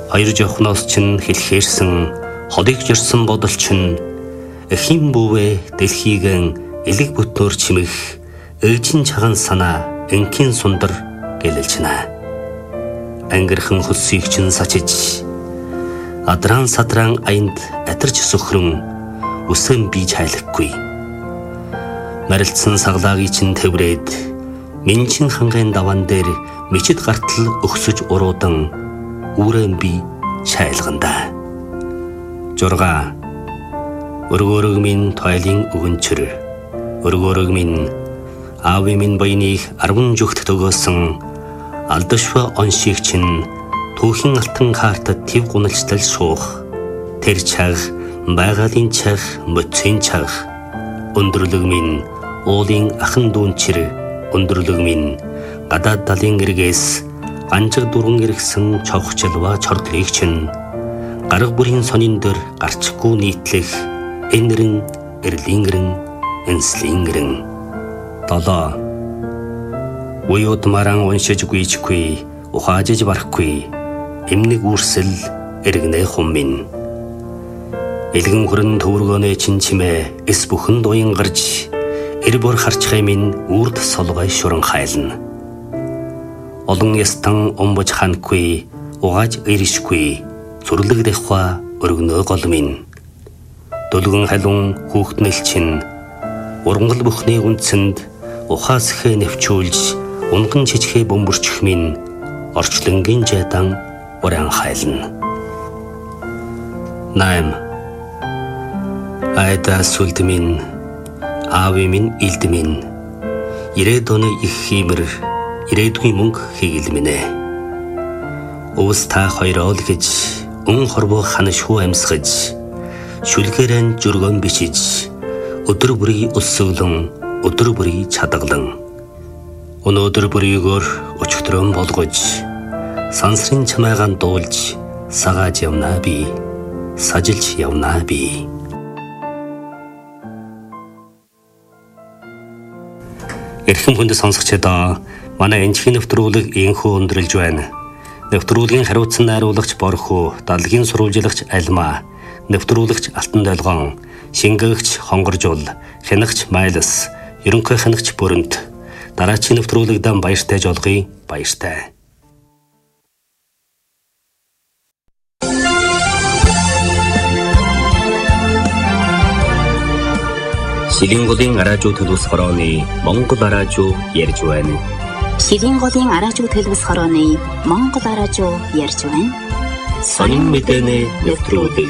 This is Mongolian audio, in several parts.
Хоёр жохноос чинь хэлхээрсэн холыг жирсэн бодол чинь эхийн бүүвэ дэлхийгэн элэг бүтнөр чимэх ээжин чаган санаа энхийн сундар гэлэлжнэ. Ангирхан хөссийг чинь сачиж адран садран аянд атарч сөхрөн үсэн бий хайлахгүй. Марилцсан саглаагийн чинь тэврээд минчин хангын даван дээр мичид гартал өгсөж уруудан үүрэн би шайлгандаа. 6. Өргөөрөг минь тойлын өгөнчөр. Өргөөрөг минь аавын минь баяныг 10 жүгт төгөөсөн алдашва оншиг чинь түүхийн алтан картад тэв гуналцтал суух. Тэр чаг байгалийн чаг мөцийн чаг. Өндөрлөг минь уулын ахан дүүнчэр. Өндөрлөг минь гадаад далын эргээс анжиг дурган иргсэн човхчилва чордлыг чинь гарга бүрийн сонин дөр гарчгүй нийтлэх энэрэн эрлингэрэн энслингэрэн. 7. Уйууд маран уншиж гүйчгүй ухаажиж барахгүй эмнэг үрсэл эргэнэ хум минь. Элгэн хүрэн төвөргөнэ чин чимээ эс бүхэн дуян гарч эр бүр харчхай минь үрд солгой шуран хайлна. Олон ястан омбож ханахгүй угааж иришгүй зүрлэг дэхва өргөнөө гол минь. Дөлгөн халуун хүүхднэл чин урангал бүхний үнцэнд ухаас хэ нэвчүүлж унган чичхэ бөмбөрчих минь орчлонгийн жадан уран хайлна. 8. Айда сүлд минь аавын минь илд минь ирээд оны их хиймэр ирээдүйн мөнгө хийгэл минь. Өвс та хоёроо л гэж өн хорвоо ханашгүй амьсгаж шүлгэрэн жургон бичиж өдөр бүрий өссөглөн өдөр бүрий чадгалан өнөөдөр бүрийгөр өчигдрөн болгож сансрын чамайгаан дуулж сагааж явнаа би сажилж явнаа би. Эрхэм хүнд сонсогчдоо манай энэхийн нэвтрүүлэг инхүү өндөрлж байна. Нэвтрүүлгийн хариуцсан найруулагч Борхуу, далгийн сурвалжлагч Альма, нэвтрүүлэгч Алтан Долгон, шингээгч Хонгоржул, хянагч Майлас, ерөнхий хянагч Бүрэнт. Дараачийн нэвтрүүлэгдэн баяртай жолгоё. Баяртай. Шилийн голын араажуу төлөвс хорооны Монгол араажуу ярьж байна. Шилийн голын араажуу төлөвс хорооны Монгол араажуу ярьж байна. Сонин мэдэнэ нэвтрүүлэг.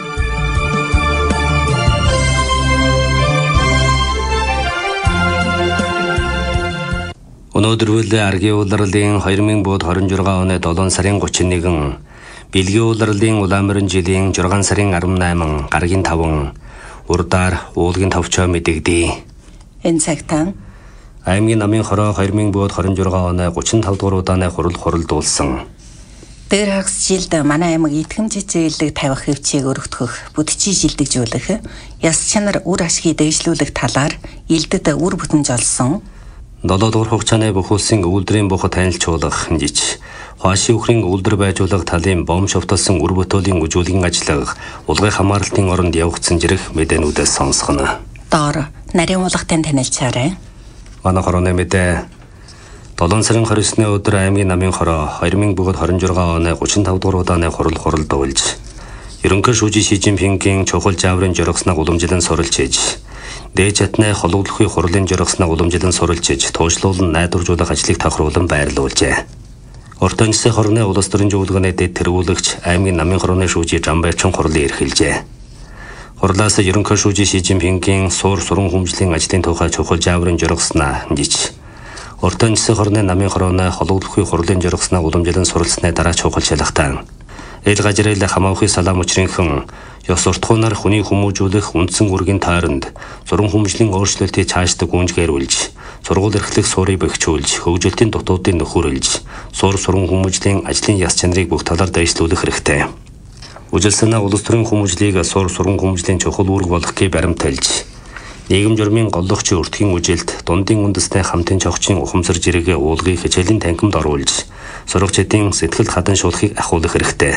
Өнөөдөр аргийн улирлын 2026 оны 7 сарын 31, бэлгийн улирлын улаамрын жилийн 6 сарын 18, гаргийн 5, урдаар уулгийн 5 мэдэгдээ. Энэ цагтаа аймгийн намын хороо 2026 оны 35 дугаар удааны хуралдуулсан. Дээр хагас жилд манай аймаг идэхэм жижиглэг тавих хөвчийг өргөтгөх, бүдчий шилдэгжүүлэх, яс чанар үр ашгийг дэвшлүүлэх талаар элдэд үр бүтэн жолсон. 7 дугаар хугацааны бүх улсын үйлдвэрийн бохот танилцуулах хэмжиж, Хуаши өхрийн үйлдвэр байжуулах талын бом шовтолсон үр бүтээлийн үжүүлгийн ажиллага улгын хамгаалалтын оронд явагдсан зэрэг мэдээнүүдээс сонсгоно. Доор нарийн уулгатын танилцаарай. Манай хорооны мэдээ 7 сарын 29-ны өдөр аймгийн намын хороо 2026 оны 35 дугаар удааны хуралдуулж, ерөнхий шүүжийн Ши Жинпингийн чухал жаврын жоргосныг уламжлан суралж иж, дээж атны хологлохын хурлын жоргосныг уламжлан суралж иж, туушлуулан найдваржуулах ажлыг тохируулан байрлуулжээ. Ортой Нисын хорны улс төрийн зөвлөгөөний дэд тэргүүлэгч аймгийн намын хорооны шүүжийн Жамбайчин хурлын эрхэлжээ. Хурлаас ерөнхий шүүжийн Ши Жинпингийн суур суран хүмжлийн ажлын тухай чухал жаврын жоргоснаа хэмжиж, Ортой Нисын хорны намын хорооны хологлохын хурлын жоргосныг уламжлан суралцсны дараа чухал шалгалтаа эл гажрал хамаахын салам учрынхан ёс суртахуунаар хүний хүмүүжүүлэх үндсэн үргийн тойронд зуран хүмжлийн өөрчлөлтийг цаашдаа гүйцэтгүүлж, сургууль эрхлэх суурийг бэхжүүлж, хөгжөлтийн дутуудыг нөхөрлөж, суран хүмүүжлийн ажлын яс чанарыг бүх талаар дэвшлүүлэх хэрэгтэй. Үжилсэнэ улс төрийн хүмүүжлийг суран хүмүүжлийн чухал үүрэг болгохыг баримталж, нийгэм журмын голлогчийн өртгийн үжилт, дундын үндэсний хамтын чогчийн ухамсар жирэгээ уулгыг хичээлийн танхимд оруулж, сурагчдын сэтгэл хадан шуулахыг ахиулах хэрэгтэй.